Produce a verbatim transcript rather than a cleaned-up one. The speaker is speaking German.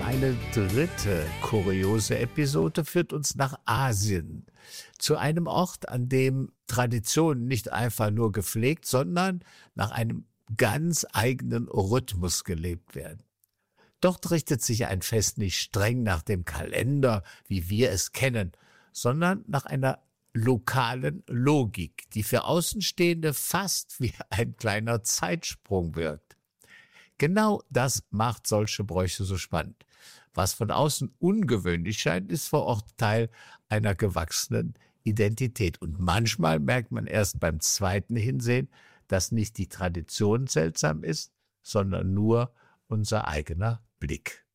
Eine dritte kuriose Episode führt uns nach Asien, zu einem Ort, an dem Traditionen nicht einfach nur gepflegt, sondern nach einem ganz eigenen Rhythmus gelebt werden. Dort richtet sich ein Fest nicht streng nach dem Kalender, wie wir es kennen, sondern nach einer lokalen Logik, die für Außenstehende fast wie ein kleiner Zeitsprung wirkt. Genau das macht solche Bräuche so spannend. Was von außen ungewöhnlich scheint, ist vor Ort Teil einer gewachsenen Identität. Und manchmal merkt man erst beim zweiten Hinsehen, dass nicht die Tradition seltsam ist, sondern nur unser eigener Blick.